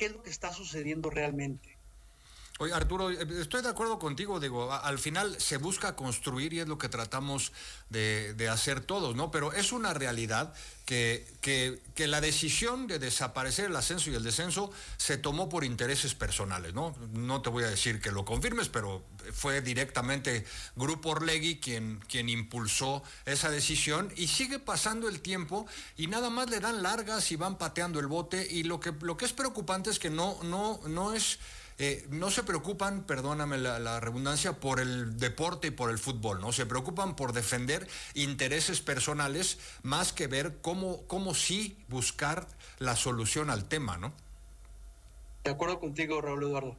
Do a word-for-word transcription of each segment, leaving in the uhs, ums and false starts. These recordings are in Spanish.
qué es lo que está sucediendo realmente. Oye, Arturo, estoy de acuerdo contigo, digo, al final se busca construir y es lo que tratamos de, de hacer todos, ¿no? Pero es una realidad que, que, que la decisión de desaparecer el ascenso y el descenso se tomó por intereses personales, ¿no? No te voy a decir que lo confirmes, pero fue directamente Grupo Orlegui quien, quien impulsó esa decisión y sigue pasando el tiempo y nada más le dan largas y van pateando el bote y lo que, lo que es preocupante es que no, no, no es... Eh, no se preocupan, perdóname la, la redundancia, por el deporte y por el fútbol, ¿no? Se preocupan por defender intereses personales más que ver cómo, cómo sí buscar la solución al tema, ¿no? De acuerdo contigo, Raúl Eduardo.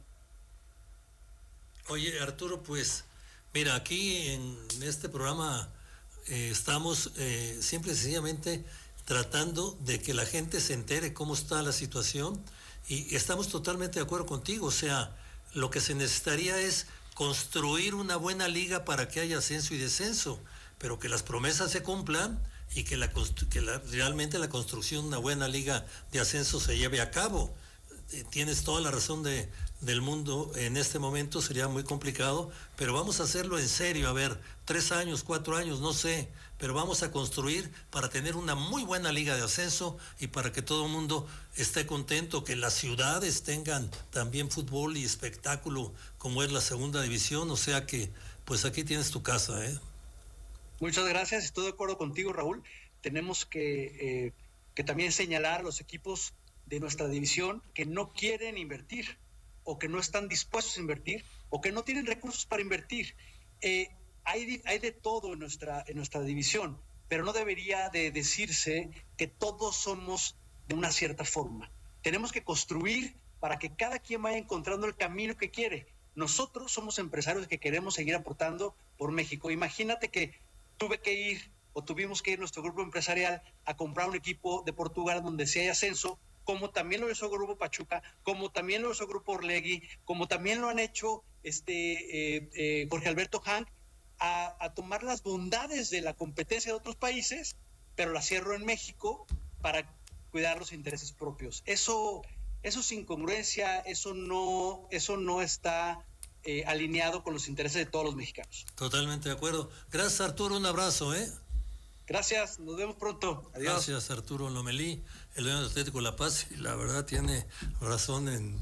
Oye, Arturo, pues, mira, aquí en este programa eh, estamos eh, simple y sencillamente tratando de que la gente se entere cómo está la situación. Y estamos totalmente de acuerdo contigo, o sea, lo que se necesitaría es construir una buena liga para que haya ascenso y descenso, pero que las promesas se cumplan y que, la, que la, realmente la construcción de una buena liga de ascenso se lleve a cabo. Tienes toda la razón de, del mundo, en este momento sería muy complicado, pero vamos a hacerlo en serio, a ver, tres años, cuatro años, no sé, pero vamos a construir para tener una muy buena liga de ascenso y para que todo el mundo esté contento, que las ciudades tengan también fútbol y espectáculo como es la segunda división, o sea que pues aquí tienes tu casa, ¿eh? Muchas gracias, estoy de acuerdo contigo, Raúl. Tenemos que, eh, que también señalar a los equipos de nuestra división que no quieren invertir o que no están dispuestos a invertir o que no tienen recursos para invertir. Eh, hay, hay de todo en nuestra, en nuestra división, pero no debería de decirse que todos somos de una cierta forma. Tenemos que construir para que cada quien vaya encontrando el camino que quiere. Nosotros somos empresarios que queremos seguir aportando por México. Imagínate que tuve que ir o tuvimos que ir nuestro grupo empresarial a comprar un equipo de Portugal donde sí hay ascenso, como también lo hizo Grupo Pachuca, como también lo hizo Grupo Orlegui, como también lo han hecho este eh, eh, Jorge Alberto Hank, a, a tomar las bondades de la competencia de otros países, pero la cierro en México para cuidar los intereses propios. Eso, eso es incongruencia, eso no, eso no está eh, alineado con los intereses de todos los mexicanos. Totalmente de acuerdo. Gracias, Arturo, un abrazo, ¿eh? Gracias, nos vemos pronto. Adiós. Gracias, Arturo Lomelí, el dueño del Atlético La Paz, y la verdad tiene razón en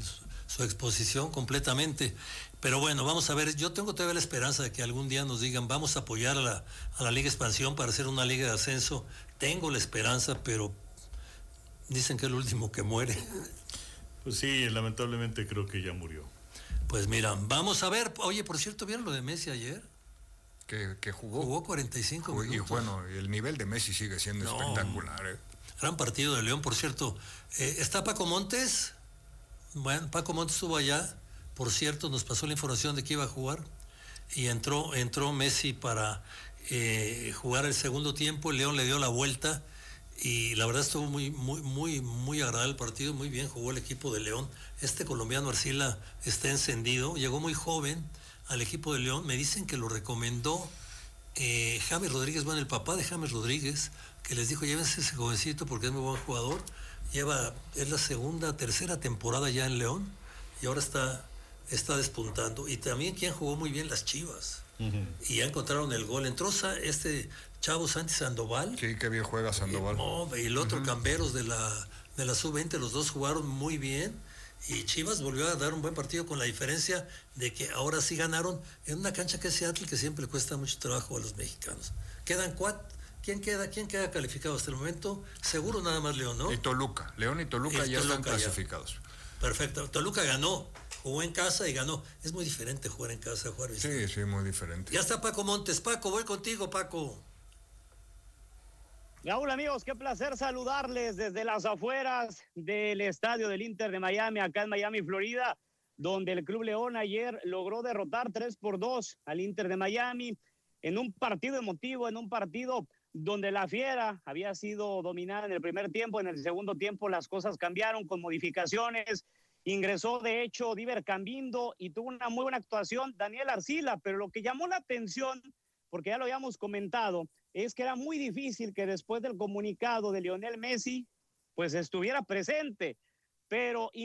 su exposición completamente. Pero bueno, vamos a ver, yo tengo todavía la esperanza de que algún día nos digan, vamos a apoyar a la, a la Liga Expansión para hacer una liga de ascenso. Tengo la esperanza, pero dicen que es el último que muere. Pues sí, lamentablemente creo que ya murió. Pues mira, vamos a ver. Oye, por cierto, ¿vieron lo de Messi ayer? Que, que jugó. Jugó cuarenta y cinco Jugó, minutos. Y bueno, el nivel de Messi sigue siendo no, espectacular. ¿eh? Gran partido de León, por cierto. Eh, ¿Está Paco Montes? Bueno, Paco Montes estuvo allá. Por cierto, nos pasó la información de que iba a jugar. Y entró, entró Messi para eh, jugar el segundo tiempo. El León le dio la vuelta. Y la verdad estuvo muy, muy, muy, muy agradable el partido. Muy bien jugó el equipo de León. Este colombiano Arcila está encendido. Llegó muy joven al equipo de León. Me dicen que lo recomendó eh, James Rodríguez, bueno, el papá de James Rodríguez, que les dijo, llévense ese jovencito porque es muy buen jugador. Lleva, es la segunda, tercera temporada ya en León y ahora está, está despuntando. Y también quien jugó muy bien, las Chivas. Uh-huh. Y ya encontraron el gol. Entró este chavo Santi Sandoval. Sí, qué bien juega Sandoval. Y, oh, y el otro uh-huh. Camberos de la, de la sub veinte, los dos jugaron muy bien. Y Chivas volvió a dar un buen partido con la diferencia de que ahora sí ganaron en una cancha que es Seattle, que siempre cuesta mucho trabajo a los mexicanos. Quedan cuatro. ¿Quién queda, quién queda calificado hasta el momento? Seguro nada más León, ¿no? Y Toluca. León y Toluca y ya Toluca están clasificados. Ya. Perfecto. Toluca ganó. Jugó en casa y ganó. Es muy diferente jugar en casa, jugar visitante. Sí, sí, muy diferente. Ya está Paco Montes. Paco, voy contigo, Paco. Raúl, amigos, qué placer saludarles desde las afueras del estadio del Inter de Miami, acá en Miami, Florida, donde el Club León ayer logró derrotar tres por dos al Inter de Miami en un partido emotivo, en un partido donde la Fiera había sido dominada en el primer tiempo. En el segundo tiempo las cosas cambiaron con modificaciones. Ingresó, de hecho, Diver Cambindo y tuvo una muy buena actuación Daniel Arcila, pero lo que llamó la atención, porque ya lo habíamos comentado, es que era muy difícil que después del comunicado de Lionel Messi, pues estuviera presente, pero